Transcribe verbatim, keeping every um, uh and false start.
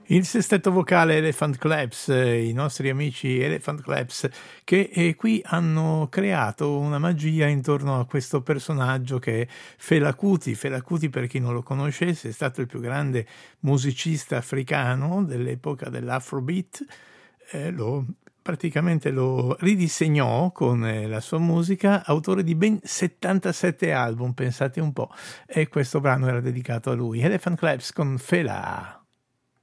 Il sestetto vocale Elephant Claps, eh, i nostri amici Elephant Claps, che eh, qui hanno creato una magia intorno a questo personaggio che è Fela Kuti. Fela Kuti, per chi non lo conoscesse, è stato il più grande musicista africano dell'epoca dell'Afrobeat. Eh, lo, praticamente lo ridisegnò con eh, la sua musica, autore di ben settantasette album, pensate un po', e questo brano era dedicato a lui. Elephant Claps con Fela.